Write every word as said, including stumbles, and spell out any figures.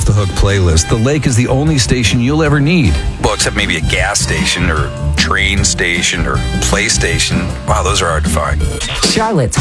the Hook playlist, the lake is the only station you'll ever need. Well, except maybe a gas station or train station or play station. Wow, those are hard to find. Charlotte's